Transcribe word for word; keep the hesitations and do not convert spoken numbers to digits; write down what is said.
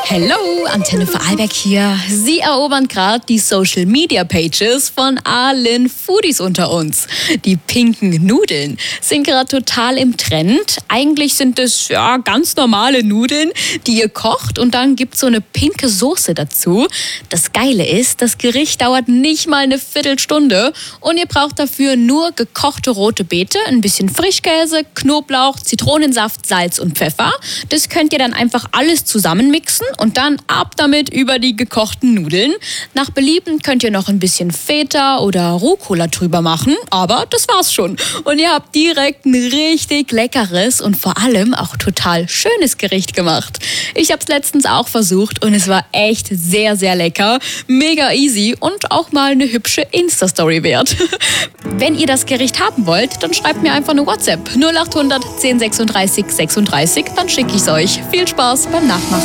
Hello, Antenne Vorarlberg hier. Sie erobern gerade die Social Media Pages von allen Foodies unter uns. Die pinken Nudeln sind gerade total im Trend. Eigentlich sind es ja ganz normale Nudeln, die ihr kocht und dann gibt es so eine pinke Soße dazu. Das Geile ist, das Gericht dauert nicht mal eine Viertelstunde und ihr braucht dafür nur gekochte rote Beete, ein bisschen Frischkäse, Knoblauch, Zitronensaft, Salz und Pfeffer. Das könnt ihr dann einfach alles zusammenmixen und dann ab damit über die gekochten Nudeln. Nach Belieben könnt ihr noch ein bisschen Feta oder Rucola drüber machen, aber das war's schon. Und ihr habt direkt ein richtig leckeres und vor allem auch total schönes Gericht gemacht. Ich habe es letztens auch versucht und es war echt sehr, sehr lecker, mega easy und auch mal eine hübsche Insta-Story wert. Wenn ihr das Gericht haben wollt, dann schreibt mir einfach eine WhatsApp null acht hundert zehn sechsunddreißig sechsunddreißig, dann schicke ich es euch. Viel Spaß beim Nachmachen.